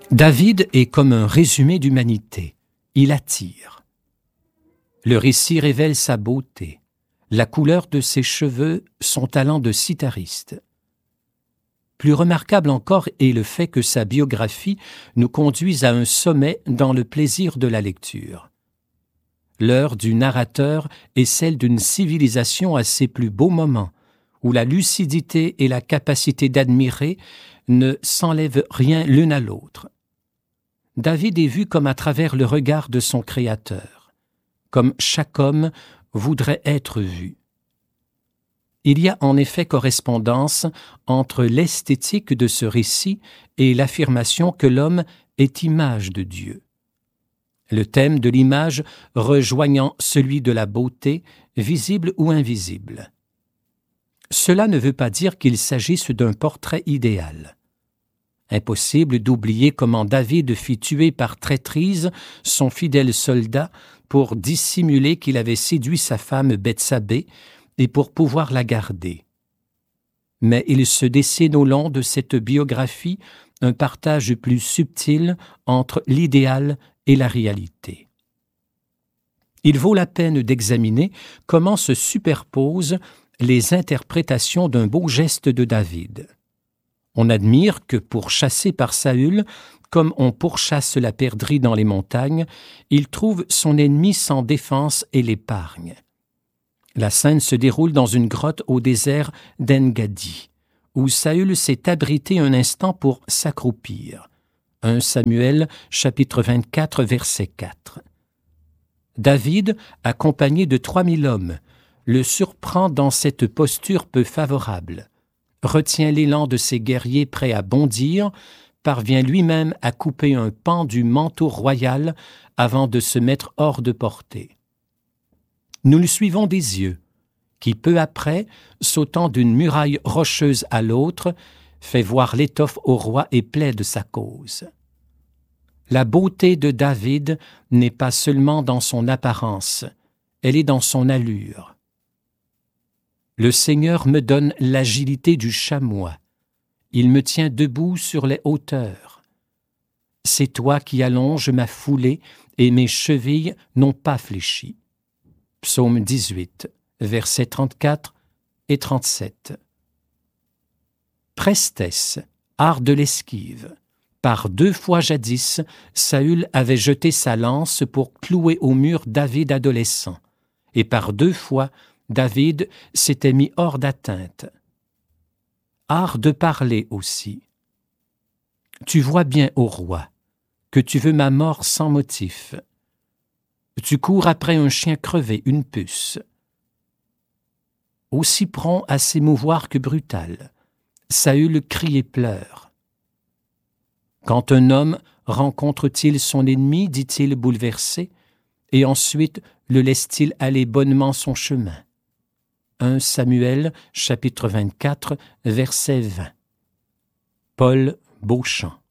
David est comme un résumé d'humanité. Il attire. Le récit révèle sa beauté, la couleur de ses cheveux, son talent de sitariste. Plus remarquable encore est le fait que sa biographie nous conduise à un sommet dans le plaisir de la lecture. L'heure du narrateur est celle d'une civilisation à ses plus beaux moments, où la lucidité et la capacité d'admirer ne s'enlèvent rien l'une à l'autre. David est vu comme à travers le regard de son Créateur, comme chaque homme voudrait être vu. Il y a en effet correspondance entre l'esthétique de ce récit et l'affirmation que l'homme est image de Dieu. Le thème de l'image rejoignant celui de la beauté, visible ou invisible. Cela ne veut pas dire qu'il s'agisse d'un portrait idéal. Impossible d'oublier comment David fit tuer par traîtrise son fidèle soldat pour dissimuler qu'il avait séduit sa femme Bethsabée et pour pouvoir la garder. Mais il se dessine au long de cette biographie un partage plus subtil entre l'idéal et la réalité. Il vaut la peine d'examiner comment se superposent les interprétations d'un beau geste de David. On admire que pour chasser par Saül, comme on pourchasse la perdrix dans les montagnes, il trouve son ennemi sans défense et l'épargne. La scène se déroule dans une grotte au désert d'En-Gadi, où Saül s'est abrité un instant pour s'accroupir. 1 Samuel, chapitre 24, verset 4. David, accompagné de 3000 hommes, le surprend dans cette posture peu favorable, retient l'élan de ses guerriers prêts à bondir, parvient lui-même à couper un pan du manteau royal avant de se mettre hors de portée. Nous le suivons des yeux, qui peu après, sautant d'une muraille rocheuse à l'autre, fait voir l'étoffe au roi et plaide sa cause. La beauté de David n'est pas seulement dans son apparence, elle est dans son allure. Le Seigneur me donne l'agilité du chamois, il me tient debout sur les hauteurs. C'est toi qui allonges ma foulée et mes chevilles n'ont pas fléchi. Psaume 18, versets 34 et 37. Prestesse, art de l'esquive. Par 2 fois jadis, Saül avait jeté sa lance pour clouer au mur David adolescent, et par 2 fois, David s'était mis hors d'atteinte. Art de parler aussi. Tu vois bien, ô roi, que tu veux ma mort sans motif. Tu cours après un chien crevé, une puce. Aussi prompt à s'émouvoir que brutal, Saül crie et pleure. Quand un homme rencontre-t-il son ennemi, dit-il bouleversé, et ensuite le laisse-t-il aller bonnement son chemin? 1 Samuel, chapitre 24, verset 20. Paul Beauchamp.